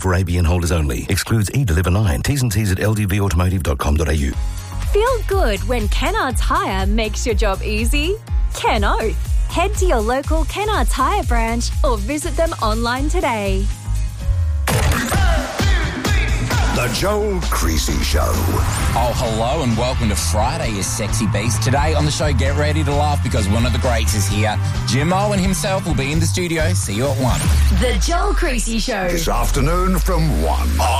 For ABN holders only. Excludes eDeliver 9. T's and T's at ldvautomotive.com.au. Feel good when Kennards Hire makes your job easy? Ken Oath. Head to your local Kennards Hire branch or visit them online today. The Joel Creasy Show. Oh, hello and welcome to Friday, you sexy beast. Today on the show, get ready to laugh because one of the greats is here. Jim Owen himself will be in the studio. See you at 1. The Joel Creasy Show. This afternoon from 1.